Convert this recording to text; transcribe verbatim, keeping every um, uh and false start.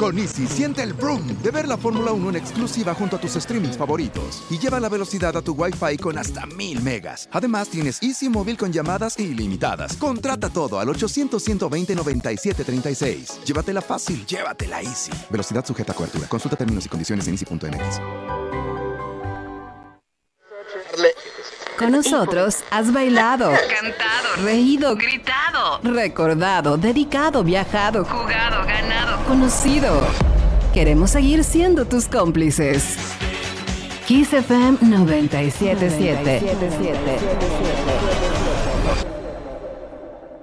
Con Easy, siente el vroom de ver la Fórmula uno en exclusiva junto a tus streamings favoritos. Y lleva la velocidad a tu Wi-Fi con hasta mil megas. Además, tienes Easy Móvil con llamadas ilimitadas. Contrata todo al ochocientos, ciento veinte, noventa y siete treinta y seis. Llévatela fácil, llévatela Easy. Velocidad sujeta a cobertura. Consulta términos y condiciones en easy punto m x. Con nosotros has bailado, cantado, reído, gritado, recordado, dedicado, viajado, jugado, ganado, conocido. Queremos seguir siendo tus cómplices. Kiss F M noventa y siete punto siete.